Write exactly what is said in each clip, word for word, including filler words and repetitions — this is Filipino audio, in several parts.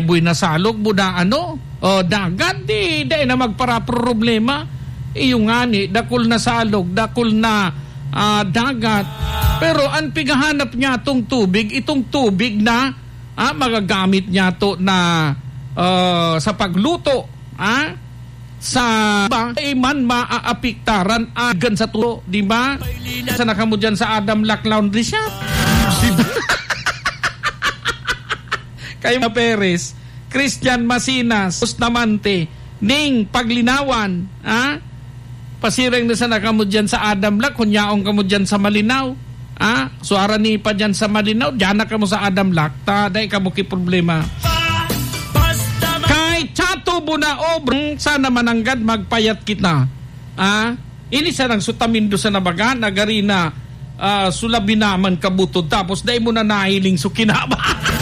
buy nasalog mo na ano, o dagat, di, di na magpara problema. Iyo nga ni, dakol na salog, dakol na uh, dagat. Pero ang pigahanap niya itong tubig, itong tubig na ah, magagamit niya to na uh, sa pagluto, ah, sa ba, ay man maaapiktaran agan sa tulo, di ba? Sa nakamo dyan sa Adam Lack Laundry Shop. Kay Perez, Christian Masinas, Bustamante, Ning Paglinawan, ah? Pasireng na sa nakamo dyan sa Adam Lack, kunyaong kamo dyan sa Malinaw, ah? Suara ni pa dyan sa Malinaw, dyan na kamo sa Adam Lack, ta, day kamo ki problema. Kay Chato Bunao, sana mananggad magpayat kita, ah? Ini sanang sutamindo sa nabaga, nagari na uh, sulabi naman kabutod, tapos day mo na nahiling sukinaba.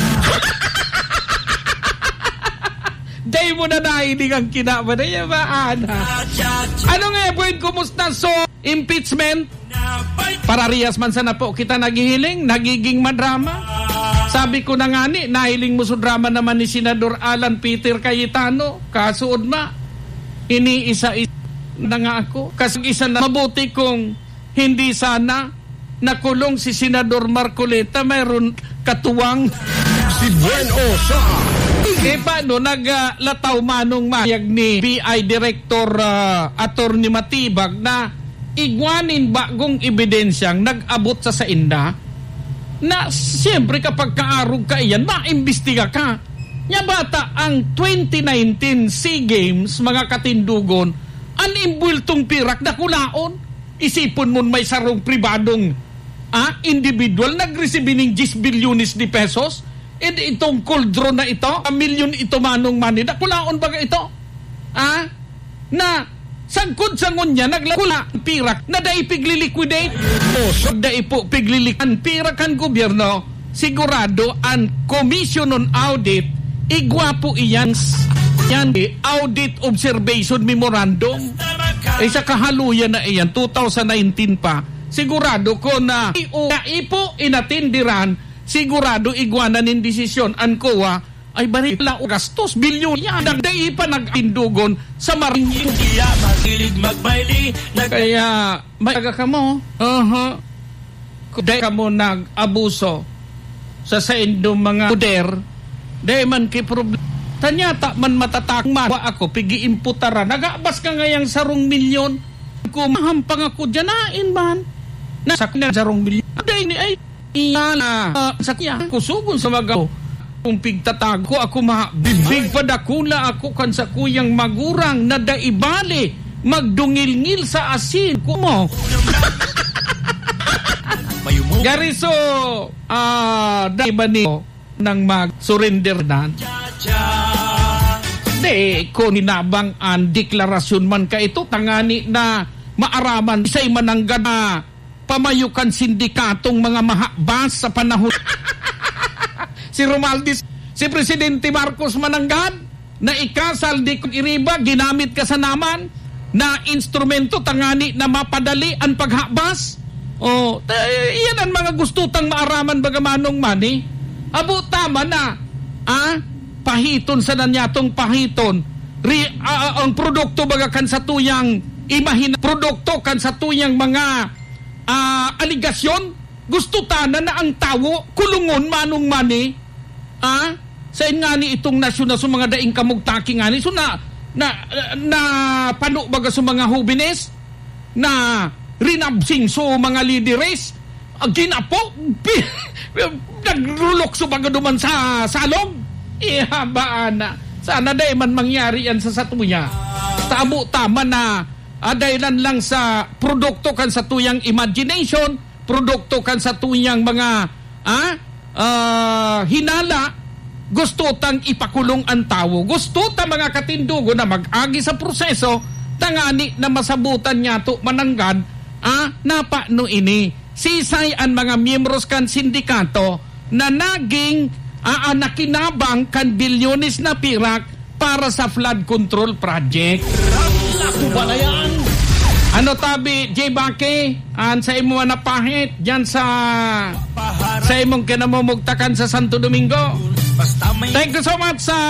Day mo na nahiling ang kinaba na yan ba, Ana? Ano nga, Edwin, kumusta? So, impeachment? Parariyas man sana po kita naghihiling, nagiging madrama. Sabi ko na nga ni, nahiling mo so drama naman ni Senador Alan Peter Cayetano. Kasuod ma, iniisa-isa na nga ako. Kasi isa na mabuti kung hindi sana nakulong si Senador Marcoleta, mayroon katuwang si Buen Osa. Eh paano naglataw uh, manong mayag ni B I Director uh, Attorney Matibag na igwanin bagong ebidensyang nag-abot sa sainda na siyempre kapag kaarog ka iyan, maimbestiga ka. Nya bata ang twenty nineteen SEA Games, mga katindugon, ang imbultong pirak na kulaon. Isipon mo may sarong pribadong ah, individual nag-receive ng ten bilyones di pesos. E itong kuldron na ito, a million ito manong manida, kulaon baga ito? Ah? Na, sangkod sangon niya, naglakula ang pirak, na dahi pigliliquidate. O, so dahi po piglilik. Ang pirak ang gobyerno, sigurado ang Commission on Audit, igwa po iyan, yan, Audit Observation Memorandum. Eh, sa kahaluyan na iyan, twenty nineteen pa, sigurado ko na ipo inatindiran, sigurado igwanan ng desisyon ang C O A ay bari lang o gastos bilyon yan nagdai pa nag-indugon sa maringin kaya magilig magbayli kaya maga ka mo uh-huh. Kaya ka mo nag-abuso sa sa indong mga poder dahil man ki problem tanyata man matatak mawa ako pigi-imputara nag-abas ka ngayang sarong milyon kumahampang ako dyaнаin man nasa kanya sarong milyon dahil ni ay Iyala, uh, sakya, kusubon sa magaw. Kung pigtatag ko, ako mabibig padakula ako kan sa kuyang magurang na daibali, magdungil-ngil sa asin ko mo. Gariso, ah, uh, daiba niyo nang mag-surrender na. Di, kung hinabang ang deklarasyon man ka ito, tangani na maaraman, isa'y mananggad na pamayukan sindikatong mga mahabas sa panahon. Si Romualdez, si Presidente Marcos mananggad na ikasal di kong iriba, ginamit ka sa naman na instrumento tangani na mapadali ang paghabas. O, t- iyan ang mga gustutang maaraman bagamanong mani. Abo tama na, ah, pahiton sa nanyatong pahiton. Re, uh, ang produkto bagakan sa tuyang imahina, produkto kan sa tuyang mga Uh, aligasyon, gusto tana na ang tawo, kulungon manong mani, ah, sa nga ni itong nasyon na sa mga daing kamugtaki nga ni, so na, na, na pano baga sa mga hubines, na rinabsing so mga lideres, uh, ginapo, nagrulok so baga duman sa salong, ihabaan na, sana day man mangyari yan sa satuya, tabo tama na, Uh, dahilan lang sa produkto kan sa tuyang imagination, produkto kan sa tuyang mga ah, uh, hinala, gusto tang ipakulong ang tao. Gusto ta mga katindugo na mag-agi sa proseso, tangani na masabutan niya to mananggad, ah, napano ini. Sisay ang mga miyembros kan sindikato na naging ah, nakinabang kan bilyones na pirak para sa flood control project. Ako ba na yan? Ano tabi, J. Bake? An sa imo napahit dyan sa sa imong kinamumugtakan sa Santo Domingo. Thank you so much sa